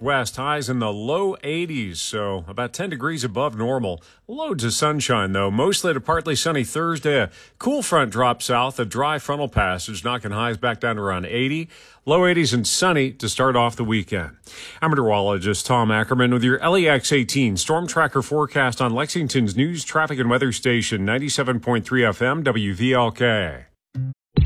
west, highs in the low 80s, so about 10 degrees above normal. Loads of sunshine, though, mostly to partly sunny Thursday. A cool front drops south, a dry frontal passage, knocking highs back down to around 80. Low 80s and sunny to start off the weekend. I'm meteorologist Tom Ackerman with your LEX 18 Storm Tracker forecast on Lexington's news, traffic, and weather station, 97.3 FM, WVLK.